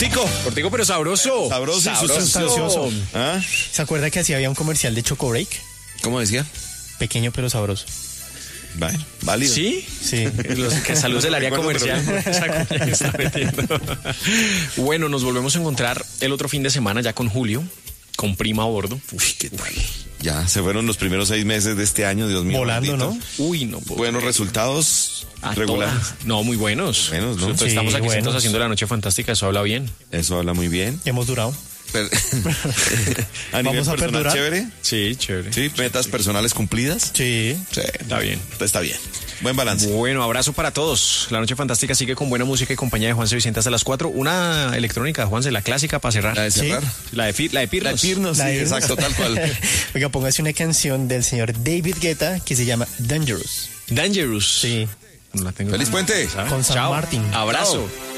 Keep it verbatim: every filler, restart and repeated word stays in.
Cortico. Cortico, pero sabroso. Sabroso y sustancioso. ¿Ah? ¿Se acuerda que así había un comercial de Choco Break? ¿Cómo decía? Pequeño pero sabroso. Vale, válido. ¿Sí? Sí. Los que saludos del área Recuerdo, comercial. Esa cuña que está metiendo. Bueno, nos volvemos a encontrar el otro fin de semana ya con Julio, con Prima a bordo. Uy, qué tal. Ya se fueron los primeros seis meses de este año, Dios mío. Volando, bendito. ¿no? Uy, no puedo Buenos creer. resultados A regulares. toda. No, muy buenos. Buenos, ¿no? Nosotros Sí, estamos aquí buenos. sentos haciendo la noche fantástica, eso habla bien. Eso habla muy bien. Hemos durado. Pero- a nivel Vamos a personal, perdurar. chévere. Sí, chévere. Sí, metas personales cumplidas. Sí. Sí, Está bien. está bien. Buen balance. Bueno, abrazo para todos. La noche fantástica sigue con buena música y compañía de Juanse Vicente hasta las cuatro. Una electrónica, Juanse, la clásica para cerrar. La de cerrar. La de, Fi- la de Pirnos. La de Pirnos, La sí, de- exacto, tal cual. Oiga, póngase una canción del señor David Guetta que se llama Dangerous. Dangerous. Sí. No la tengo. Feliz puente. ¿Sabes? Con San Chao. Martín. Abrazo. Chao.